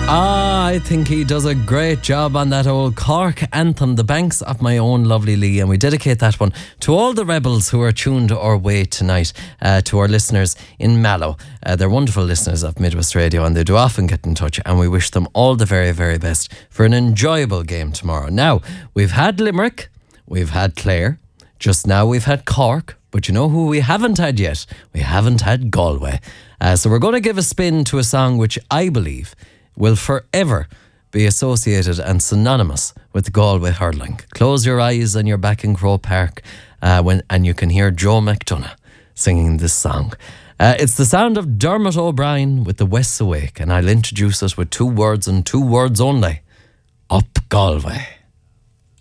I think he does a great job on that old Cork anthem, The Banks of My Own Lovely Lee, and we dedicate that one to all the rebels who are tuned our way tonight, to our listeners in Mallow. They're wonderful listeners of Midwest Radio and they do often get in touch, and we wish them all the very, very best for an enjoyable game tomorrow. Now, we've had Limerick, we've had Clare, just now we've had Cork, but you know who we haven't had yet? We haven't had Galway. So we're going to give a spin to a song which I believe will forever be associated and synonymous with Galway hurling. Close your eyes and you're back in Croke Park and you can hear Joe McDonough singing this song. It's the sound of Dermot O'Brien with the West's Awake, and I'll introduce us with 2 words and 2 words only. Up Galway.